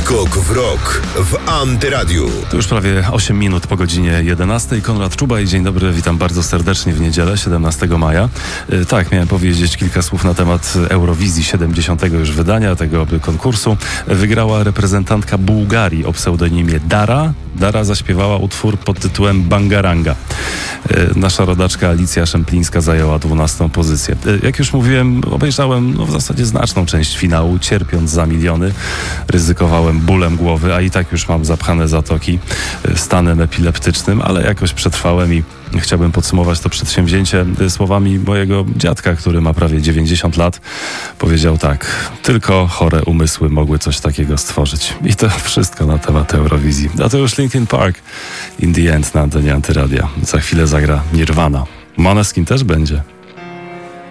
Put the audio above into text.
Skok w rok w Antyradiu. To już prawie 8 minut po godzinie 11. Konrad Czuba i dzień dobry, witam bardzo serdecznie w niedzielę 17 maja. Tak, miałem powiedzieć kilka słów na temat Eurowizji 70. już wydania tego konkursu. Wygrała reprezentantka Bułgarii o pseudonimie Dara. Dara zaśpiewała utwór pod tytułem Bangaranga. Nasza rodaczka Alicja Szemplińska zajęła 12. pozycję. Jak już mówiłem, obejrzałem w zasadzie znaczną część finału, cierpiąc za miliony. Ryzykowałem bólem głowy, a i tak już mam zapchane zatoki stanem epileptycznym, ale jakoś przetrwałem i chciałbym podsumować to przedsięwzięcie słowami mojego dziadka, który ma prawie 90 lat. Powiedział tak: tylko chore umysły mogły coś takiego stworzyć. I to wszystko na temat Eurowizji. A to już Linkin Park In The End na antenie Antyradia. Za chwilę zagra Nirvana. Måneskin też będzie.